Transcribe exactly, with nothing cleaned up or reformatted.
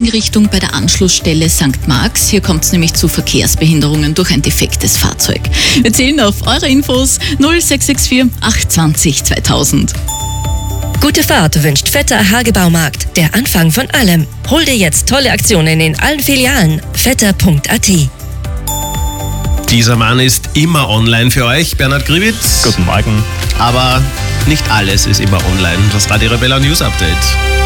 Gegenrichtung bei der Anschlussstelle Sankt Marx. Hier kommt es nämlich zu Verkehrsbehinderungen durch ein defektes Fahrzeug. Wir zählen auf eure Infos null sechs sechs vier acht zwei null zweitausend. Gute Fahrt wünscht Vetter Hagebaumarkt. Der Anfang von allem. Hol dir jetzt tolle Aktionen in allen Filialen. vetter punkt a t. Dieser Mann ist immer online für euch, Bernhard Grivitz. Guten Morgen. Aber nicht alles ist immer online. Das Radio Arabella News Update.